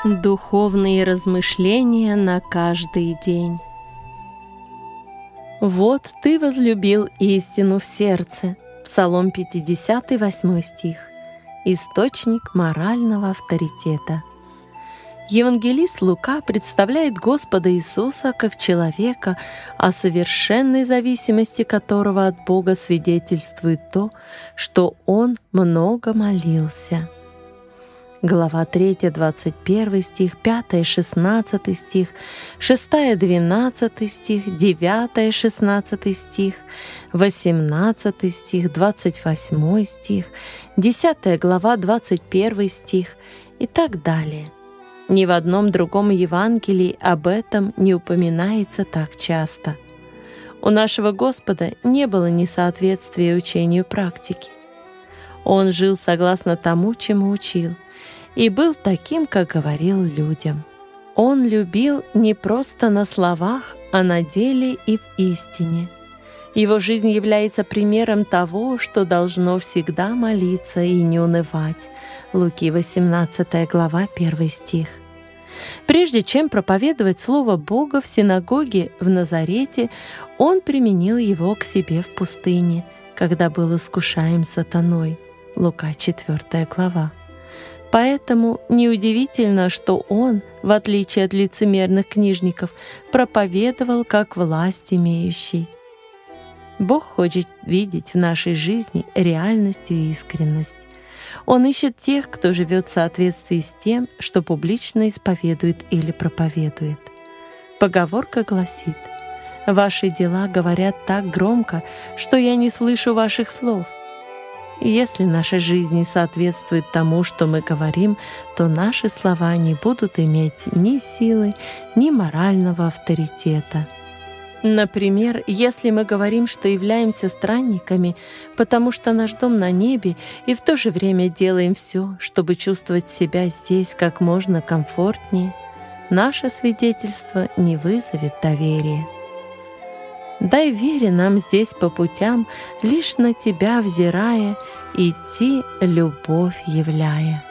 Духовные размышления на каждый день. Вот ты возлюбил истину в сердце. Псалом 50, 8 стих. Источник морального авторитета. Евангелист Лука представляет Господа Иисуса как человека, о совершенной зависимости которого от Бога свидетельствует то, что Он много молился. Глава 3, 21 стих, 5, 16 стих, 6, 12 стих, 9, 16 стих, 18 стих, 28 стих, 10 глава, 21 стих и так далее. Ни в одном другом Евангелии об этом не упоминается так часто. У нашего Господа не было несоответствия учению практики. Он жил согласно тому, чему учил, и был таким, как говорил людям. Он любил не просто на словах, а на деле и в истине. Его жизнь является примером того, что должно всегда молиться и не унывать. Луки 18 глава, 1 стих. Прежде чем проповедовать Слово Бога в синагоге в Назарете, он применил его к себе в пустыне, когда был искушаем сатаной. Лука 4 глава. Поэтому неудивительно, что он, в отличие от лицемерных книжников, проповедовал как власть имеющий. Бог хочет видеть в нашей жизни реальность и искренность. Он ищет тех, кто живет в соответствии с тем, что публично исповедует или проповедует. Поговорка гласит: «Ваши дела говорят так громко, что я не слышу ваших слов». Если наша жизнь не соответствует тому, что мы говорим, то наши слова не будут иметь ни силы, ни морального авторитета. Например, если мы говорим, что являемся странниками, потому что наш дом на небе, и в то же время делаем все, чтобы чувствовать себя здесь как можно комфортнее, наше свидетельство не вызовет доверия. Дай вере нам здесь по путям, лишь на Тебя взирая, идти любовь являя.